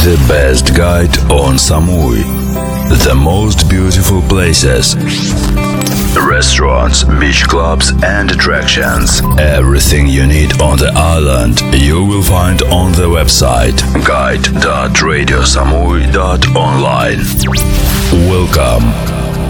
The best guide on Samui. The most beautiful places. Restaurants, beach clubs and attractions. Everything you need on the island you will find on the website guide.radiosamui.online. Welcome.